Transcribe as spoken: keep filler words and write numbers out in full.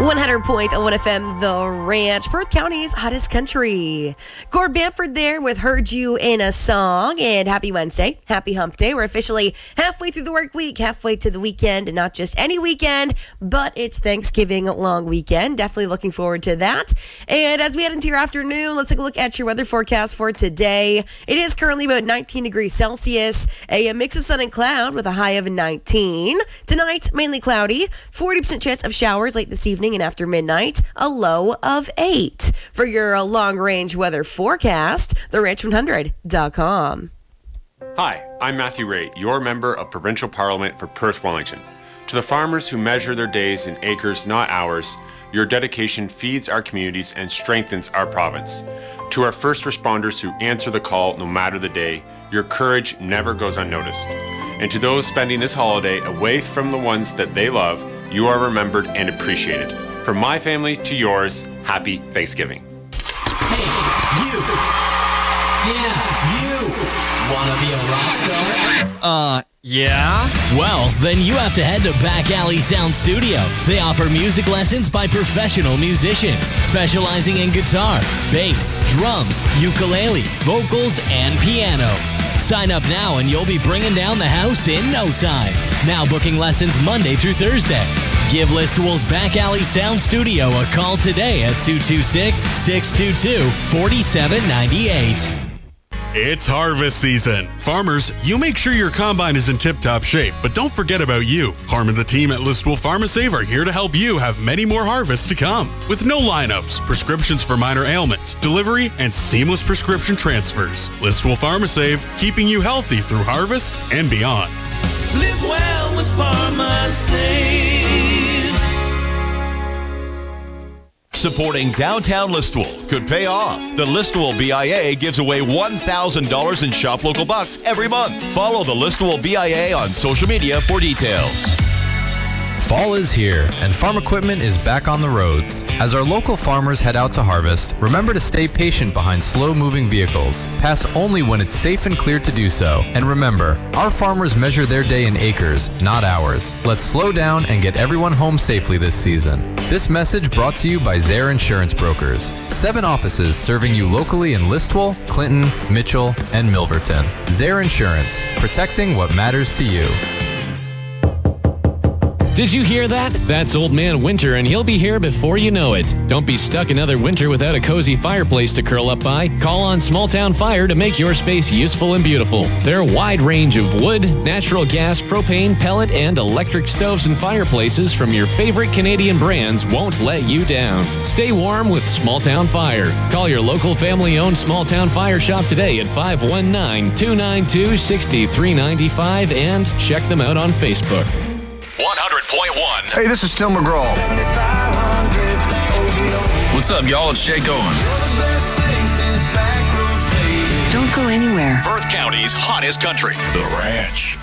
one hundred point one F M, The Ranch, Perth County's hottest country. Gord Bamford there with Heard You in a Song. And happy Wednesday. Happy hump day. We're officially halfway through the work week, halfway to the weekend, and not just any weekend, but it's Thanksgiving long weekend. Definitely looking forward to that. And as we head into your afternoon, let's take a look at your weather forecast for today. It is currently about nineteen degrees Celsius, a mix of sun and cloud with a high of nineteen. Tonight, mainly cloudy, forty percent chance of showers late this evening and after midnight, a low of eight. For your long-range weather forecast, the ranch one hundred dot com. Hi, I'm Matthew Ray, your member of Provincial Parliament for Perth-Wellington. To the farmers who measure their days in acres, not hours, your dedication feeds our communities and strengthens our province. To our first responders who answer the call no matter the day, your courage never goes unnoticed. And to those spending this holiday away from the ones that they love, you are remembered and appreciated. From my family to yours, happy Thanksgiving. Hey, you! Yeah, you! Wanna be a rock star? Uh, yeah? Well, then you have to head to Back Alley Sound Studio. They offer music lessons by professional musicians, specializing in guitar, bass, drums, ukulele, vocals, and piano. Sign up now and you'll be bringing down the house in no time. Now booking lessons Monday through Thursday. Give Listowel's Back Alley Sound Studio a call today at two two six, six two two, four seven nine eight. It's harvest season. Farmers, you make sure your combine is in tip-top shape, but don't forget about you. Harm and the team at Listowel PharmaSave are here to help you have many more harvests to come. With no lineups, prescriptions for minor ailments, delivery, and seamless prescription transfers. Listowel PharmaSave, keeping you healthy through harvest and beyond. Live well with PharmaSave. Supporting downtown Listowel could pay off. The Listowel B I A gives away one thousand dollars in Shop Local Bucks every month. Follow the Listowel B I A on social media for details. Fall is here, and farm equipment is back on the roads. As our local farmers head out to harvest, remember to stay patient behind slow-moving vehicles. Pass only when it's safe and clear to do so. And remember, our farmers measure their day in acres, not hours. Let's slow down and get everyone home safely this season. This message brought to you by Zaire Insurance Brokers. Seven offices serving you locally in Listowel, Clinton, Mitchell, and Milverton. Zaire Insurance, protecting what matters to you. Did you hear that? That's Old Man Winter, and he'll be here before you know it. Don't be stuck another winter without a cozy fireplace to curl up by. Call on Small Town Fire to make your space useful and beautiful. Their wide range of wood, natural gas, propane, pellet, and electric stoves and fireplaces from your favorite Canadian brands won't let you down. Stay warm with Small Town Fire. Call your local family-owned Small Town Fire shop today at five one nine, two nine two, six three nine five and check them out on Facebook. one hundred point one. Hey, this is Tim McGraw. What's up, y'all? It's Jay Cohen. Don't go anywhere. Perth County's hottest country. The Ranch.